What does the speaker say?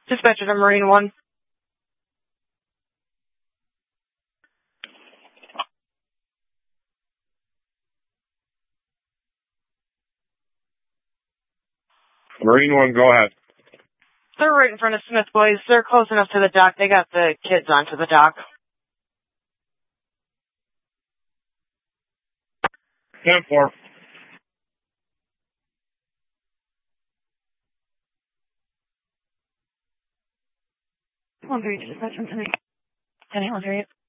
Dispatcher to Marine 1. Marine 1, go ahead. They're right in front of Smith Boys. They're close enough to the dock. They got the kids onto the dock. 10-4. Dispatcher tonight. 10-8,